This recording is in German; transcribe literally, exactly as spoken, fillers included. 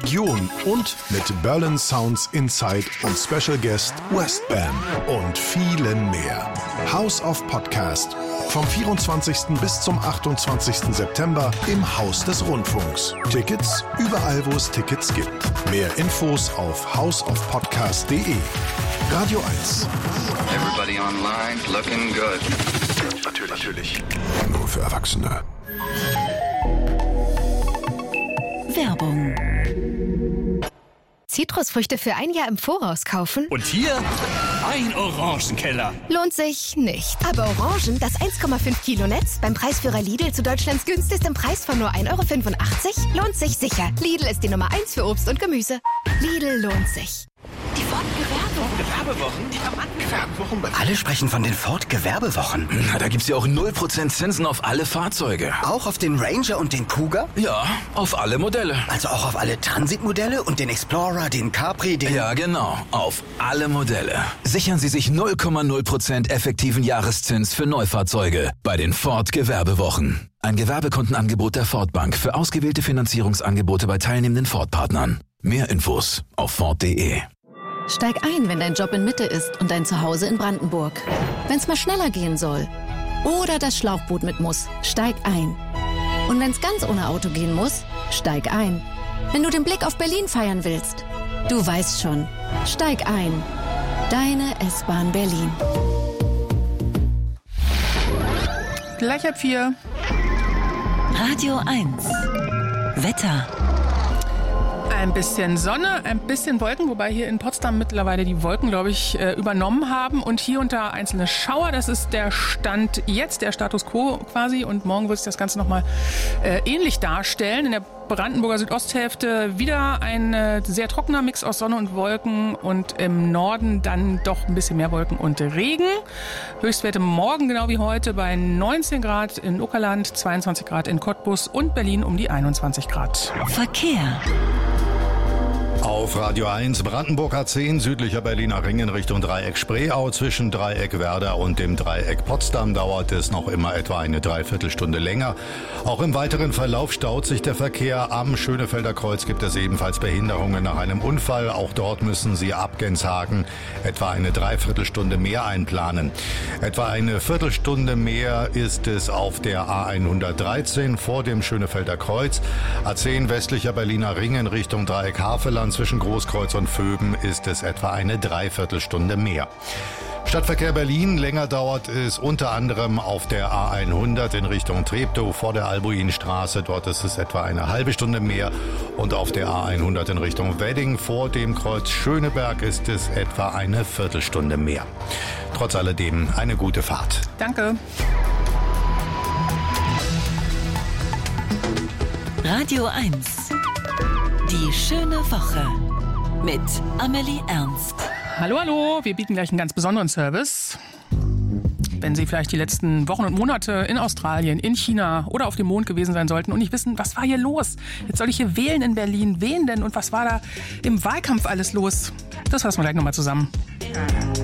Region und mit Berlin Sounds Inside und Special Guest Westbam und vielen mehr. House of Podcast. Vom vierundzwanzigsten bis zum achtundzwanzigsten September im Haus des Rundfunks. Tickets überall, wo es Tickets gibt. Mehr Infos auf house of podcast punkt de. Radio eins. Everybody online looking good. Natürlich, natürlich. Nur für Erwachsene. Werbung. Zitrusfrüchte für ein Jahr im Voraus kaufen? Und hier ein Orangenkeller. Lohnt sich nicht. Aber Orangen, das eins Komma fünf Kilo Netz, beim Preisführer Lidl zu Deutschlands günstigstem Preis von nur ein Euro fünfundachtzig, lohnt sich sicher. Lidl ist die Nummer eins für Obst und Gemüse. Lidl lohnt sich. Die Ford-Gewerbewochen. Gewerbewochen? Die am Gewerbewochen? Alle sprechen von den Ford-Gewerbewochen. Na, da gibt's ja auch null Prozent Zinsen auf alle Fahrzeuge. Auch auf den Ranger und den Cougar? Ja, auf alle Modelle. Also auch auf alle Transit-Modelle und den Explorer, den Capri, den... Ja, genau. Auf alle Modelle. Sichern Sie sich null Komma null Prozent effektiven Jahreszins für Neufahrzeuge bei den Ford-Gewerbewochen. Ein Gewerbekundenangebot der Ford Bank für ausgewählte Finanzierungsangebote bei teilnehmenden Ford-Partnern. Mehr Infos auf ford punkt de. Steig ein, wenn dein Job in Mitte ist und dein Zuhause in Brandenburg. Wenn's mal schneller gehen soll. Oder das Schlauchboot mit muss. Steig ein. Und wenn's ganz ohne Auto gehen muss, steig ein. Wenn du den Blick auf Berlin feiern willst. Du weißt schon. Steig ein. Deine S-Bahn Berlin. Gleich ab vier. Radio eins. Wetter. Ein bisschen Sonne, ein bisschen Wolken, wobei hier in Potsdam mittlerweile die Wolken, glaube ich, übernommen haben. Und hier und da einzelne Schauer. Das ist der Stand jetzt, der Status quo quasi. Und morgen wird sich das Ganze nochmal äh, ähnlich darstellen. In der Brandenburger Südosthälfte wieder ein äh, sehr trockener Mix aus Sonne und Wolken. Und im Norden dann doch ein bisschen mehr Wolken und Regen. Höchstwerte morgen genau wie heute bei neunzehn Grad in Uckerland, zweiundzwanzig Grad in Cottbus und Berlin um die einundzwanzig Grad. Verkehr. Auf Radio eins Brandenburg A zehn, südlicher Berliner Ring in Richtung Dreieck Spreeau. Zwischen Dreieck Werder und dem Dreieck Potsdam dauert es noch immer etwa eine Dreiviertelstunde länger. Auch im weiteren Verlauf staut sich der Verkehr. Am Schönefelder Kreuz gibt es ebenfalls Behinderungen nach einem Unfall. Auch dort müssen Sie ab Genshagen etwa eine Dreiviertelstunde mehr einplanen. Etwa eine Viertelstunde mehr ist es auf der A hundertdreizehn vor dem Schönefelder Kreuz. A zehn westlicher Berliner Ring in Richtung Dreieck Havelland. Zwischen Großkreuz und Vöben ist es etwa eine Dreiviertelstunde mehr. Stadtverkehr Berlin, länger dauert es unter anderem auf der A hundert in Richtung Treptow vor der Albuinstraße. Dort ist es etwa eine halbe Stunde mehr. Und auf der A hundert in Richtung Wedding vor dem Kreuz Schöneberg ist es etwa eine Viertelstunde mehr. Trotz alledem eine gute Fahrt. Danke. Radio eins. Die schöne Woche mit Amelie Ernst. Hallo, hallo. Wir bieten gleich einen ganz besonderen Service. Wenn Sie vielleicht die letzten Wochen und Monate in Australien, in China oder auf dem Mond gewesen sein sollten und nicht wissen, was war hier los? Jetzt soll ich hier wählen in Berlin. Wen denn? Und was war da im Wahlkampf alles los? Das fassen wir gleich nochmal zusammen.